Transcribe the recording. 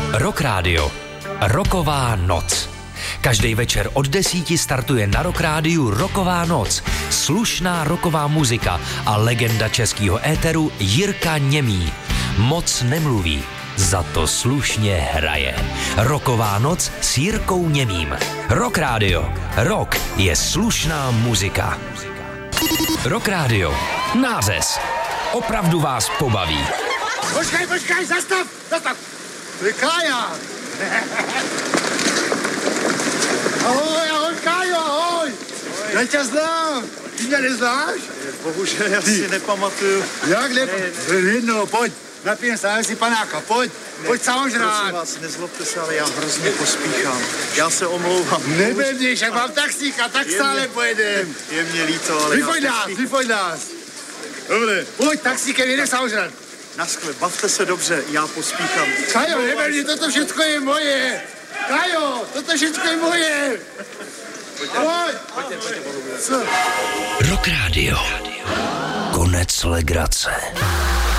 Rock Radio. Rocková noc. Každý večer od 10 startuje na Rock Rádiu Rocková noc. Slušná rocková muzika a legenda českého éteru Jirka Němý. Moc nemluví, za to slušně hraje. Rocková noc s Jirkou Němým. Rock Radio. Rock je slušná muzika. Rock Radio. Nářez. Opravdu vás pobaví. Počkej, zastav! Ty Kája! Ahoj, Kájo, ahoj! Já tě znám, ty mě neznáš? Bohužel, já si nepamatuju. Jak jedno, pojď, napijeme se, si panáka, pojď samožrát. Prosím vás, nezlobte se, ale já hrozně pospíchám. Já se omlouvám. Nebevníš, jak mám taxíka, tak stále pojedem. Je mě líto, ale Vypojď nás. Dobře. Pojď, taxíkem, jedem samožrát. Naschle, bavte se dobře, já pospíchám. Kajo, nebevní, toto všechno je moje. Kajo, toto všechno je moje. Pojďte, Rock Radio. Konec legrace.